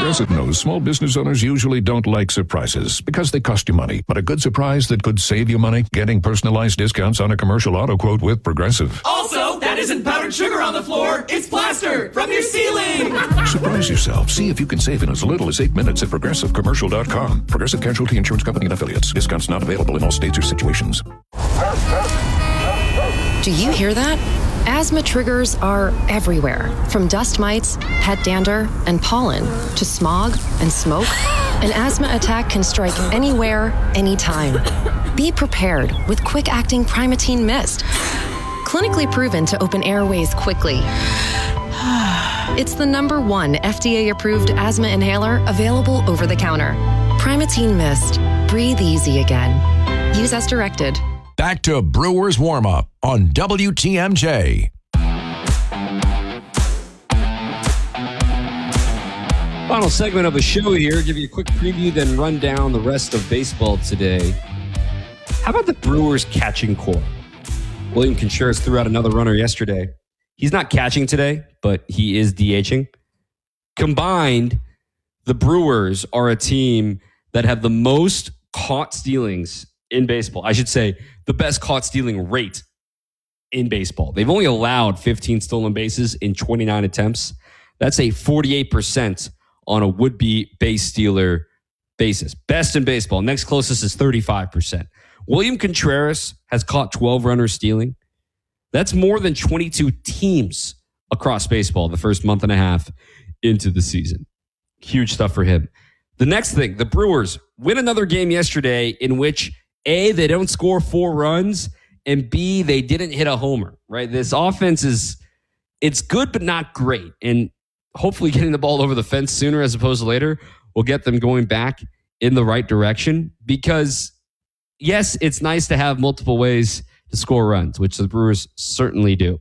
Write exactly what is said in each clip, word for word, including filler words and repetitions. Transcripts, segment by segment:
Progressive knows small business owners usually don't like surprises because they cost you money. But a good surprise that could save you money? Getting personalized discounts on a commercial auto quote with Progressive. Also, that isn't powdered sugar on the floor. It's plaster from your ceiling. Surprise yourself. See if you can save in as little as eight minutes at progressive commercial dot com. Progressive Casualty Insurance Company and affiliates. Discounts not available in all states or situations. Do you hear that? Asthma triggers are everywhere, from dust mites, pet dander, and pollen, to smog and smoke. An asthma attack can strike anywhere, anytime. Be prepared with quick-acting Primatene Mist. Clinically proven to open airways quickly. It's the number one F D A-approved asthma inhaler available over the counter. Primatene Mist. Breathe easy again. Use as directed. Back to Brewers Warm-Up on W T M J. Final segment of the show here. Give you a quick preview, then run down the rest of baseball today. How about the Brewers catching core? William Contreras threw out another runner yesterday. He's not catching today, but he is DHing. Combined, the Brewers are a team that have the most caught stealings in baseball. I should say the best caught stealing rate in baseball. They've only allowed fifteen stolen bases in twenty-nine attempts. That's a forty-eight percent on a would-be base stealer basis. Best in baseball. Next closest is thirty-five percent. William Contreras has caught twelve runners stealing. That's more than twenty-two teams across baseball the first month and a half into the season. Huge stuff for him. The next thing, the Brewers win another game yesterday in which A, they don't score four runs, and B, they didn't hit a homer, right? This offense is, it's good, but not great. And hopefully getting the ball over the fence sooner as opposed to later will get them going back in the right direction. Because, yes, it's nice to have multiple ways to score runs, which the Brewers certainly do.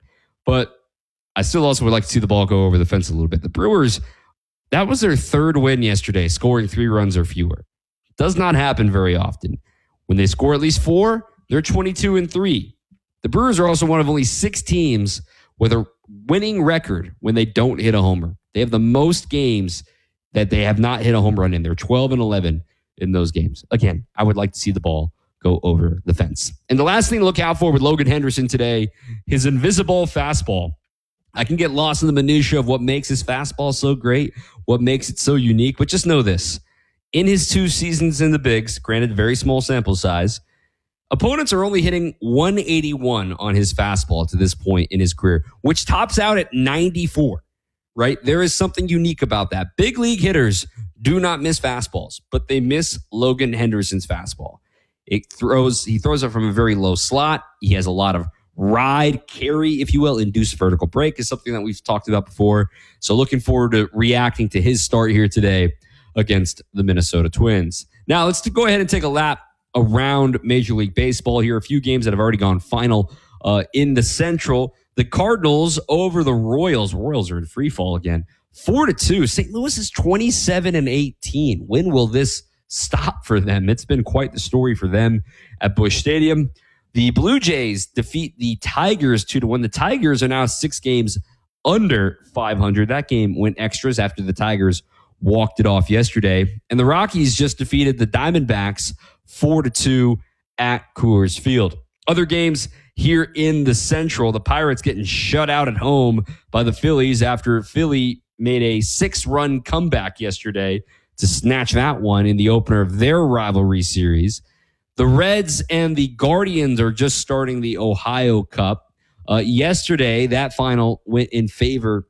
But I still also would like to see the ball go over the fence a little bit. The Brewers, that was their third win yesterday, scoring three runs or fewer. Does not happen very often. When they score at least four, they're twenty-two and three. The Brewers are also one of only six teams with a winning record when they don't hit a homer. They have the most games that they have not hit a home run in. They're twelve and eleven in those games. Again, I would like to see the ball go over the fence. And the last thing to look out for with Logan Henderson today, his invisible fastball. I can get lost in the minutia of what makes his fastball so great, what makes it so unique, but just know this. In his two seasons in the bigs, granted very small sample size, opponents are only hitting one eighty-one on his fastball to this point in his career, which tops out at ninety-four, right? There is something unique about that. Big league hitters do not miss fastballs, but they miss Logan Henderson's fastball. It throws, he throws it from a very low slot. He has a lot of ride, carry, if you will. Induced vertical break is something that we've talked about before. So looking forward to reacting to his start here today against the Minnesota Twins. Now let's go ahead and take a lap around Major League Baseball here. A few games that have already gone final uh, in the Central. The Cardinals over the Royals. Royals are in free fall again. Four to two. Saint Louis is twenty-seven and eighteen. When will this stop for them? It's been quite the story for them at Busch Stadium. The Blue Jays defeat the Tigers two to one. The Tigers are now six games under five hundred. That game went extras after the Tigers walked it off yesterday. And the Rockies just defeated the Diamondbacks four to two at Coors Field. Other games here in the Central, the Pirates getting shut out at home by the Phillies after Philly made a six-run comeback yesterday to snatch that one in the opener of their rivalry series. The Reds and the Guardians are just starting the Ohio Cup. Uh, yesterday, that final went in favor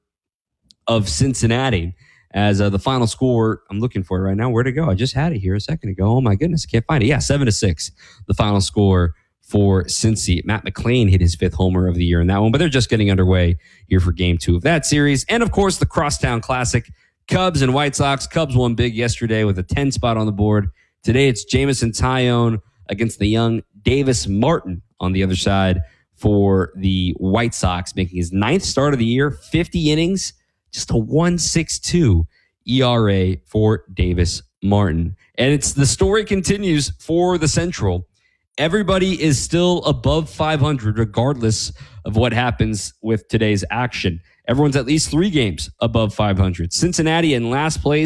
of Cincinnati as uh, the final score, I'm looking for it right now. Where'd it go? I just had it here a second ago. Oh, my goodness. I can't find it. Yeah, seven to six, the final score for Cincy. Matt McClain hit his fifth homer of the year in that one, but they're just getting underway here for game two of that series. And, of course, the Crosstown Classic, Cubs and White Sox. Cubs won big yesterday with a ten spot on the board. Today, it's Jameson Taillon against the young Davis Martin on the other side for the White Sox, making his ninth start of the year, fifty innings, just a one point six two E R A for Davis Martin. And it's the story continues for the Central. Everybody is still above five hundred, regardless of what happens with today's action. Everyone's at least three games above five hundred. Cincinnati in last place